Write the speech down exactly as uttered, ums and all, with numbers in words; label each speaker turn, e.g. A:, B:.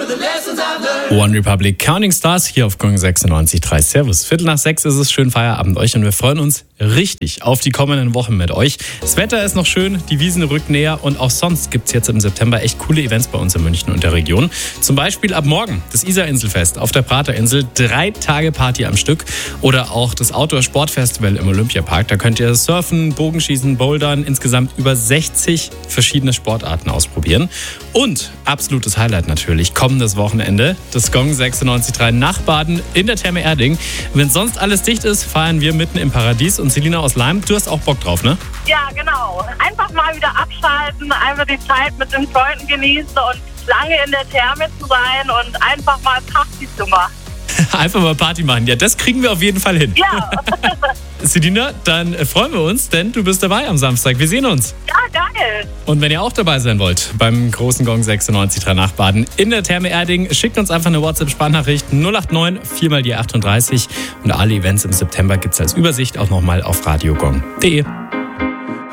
A: One Republic Counting Stars hier auf Gong sechsundneunzig Komma drei. Servus. Viertel nach sechs ist es, schön Feierabend euch und wir freuen uns richtig auf die kommenden Wochen mit euch. Das Wetter ist noch schön, die Wiesn rückt näher und auch sonst gibt es jetzt im September echt coole Events bei uns in München und der Region. Zum Beispiel ab morgen das Isar-Inselfest auf der Praterinsel, drei Tage Party am Stück oder auch das Outdoor-Sportfestival im Olympiapark. Da könnt ihr surfen, Bogenschießen, Bouldern, insgesamt über sechzig verschiedene Sportarten ausprobieren. Und absolutes Highlight natürlich, kommendes Wochenende, das Gong sechsundneunzig Komma drei Nachbaden in der Therme Erding. Wenn sonst alles dicht ist, feiern wir mitten im Paradies. Und Selina aus Leim, du hast auch Bock drauf, ne?
B: Ja, genau. Einfach mal wieder abschalten, einfach die Zeit mit den Freunden genießen und lange in der Therme zu sein und einfach mal Party zu machen.
A: Einfach mal Party machen. Ja, das kriegen wir auf jeden Fall hin.
B: Ja.
A: Selina, dann freuen wir uns, denn du bist dabei am Samstag. Wir sehen uns.
B: Ja, geil.
A: Und wenn ihr auch dabei sein wollt beim großen Gong sechsundneunzig Komma drei Nachbaden in der Therme Erding, schickt uns einfach eine WhatsApp-Sprachnachricht null acht neun vier mal die achtunddreißig und alle Events im September gibt es als Übersicht auch nochmal auf radiogong punkt de.